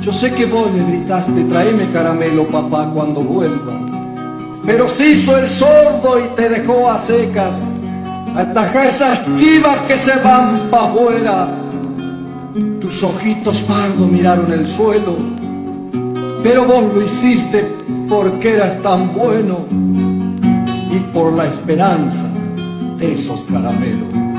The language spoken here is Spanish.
Yo sé que vos le gritaste, tráeme caramelo, papá, cuando vuelva. Pero se hizo el sordo y te dejó a secas. Ataja esas chivas que se van pa' afuera. Tus ojitos pardos miraron el suelo, pero vos lo hiciste porque eras tan bueno y por la esperanza de esos caramelos.